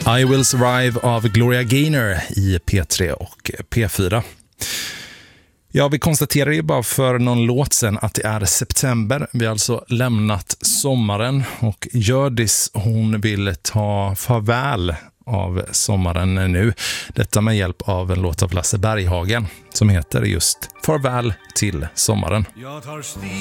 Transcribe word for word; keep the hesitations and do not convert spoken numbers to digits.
I Will Survive av Gloria Gaynor i P tre och P fyra. Ja, vi konstaterade ju bara för någon låt sen att det är september. Vi har alltså lämnat sommaren och Hjördis, hon vill ta farväl av sommaren nu. Detta med hjälp av en låt av Lasse Berghagen som heter just Farväl till sommaren.